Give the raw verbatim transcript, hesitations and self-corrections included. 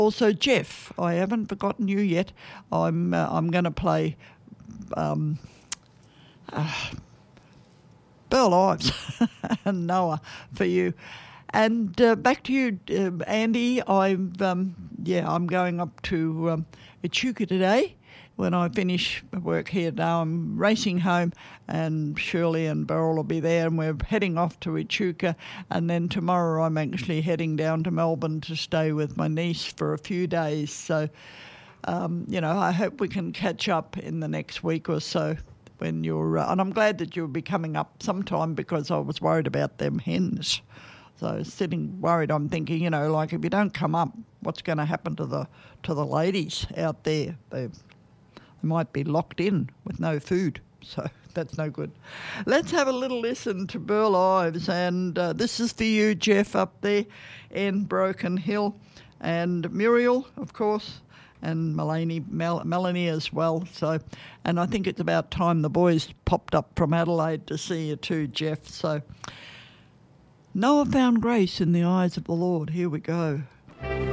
Also, Jeff, I haven't forgotten you yet. I'm uh, I'm going to play um, uh, Burl Ives and Noah for you. And uh, back to you, uh, Andy. I'm um, yeah, I'm going up to um, Echuca today. When I finish work here now, I'm racing home, and Shirley and Beryl will be there, and we're heading off to Echuca. And then tomorrow I'm actually heading down to Melbourne to stay with my niece for a few days. So, um, you know, I hope we can catch up in the next week or so when you're... Uh, and I'm glad that you'll be coming up sometime, because I was worried about them hens. So I was sitting worried. I'm thinking, you know, like, if you don't come up, what's going to happen to the to the ladies out there? They might be locked in with no food, so that's no good. Let's have a little listen to Burl Ives, and uh, this is for you, Jeff, up there in Broken Hill, and Muriel, of course, and Melanie, Mel- Melanie as well. So, and I think it's about time the boys popped up from Adelaide to see you too, Jeff. So, Noah found grace in the eyes of the Lord. Here we go.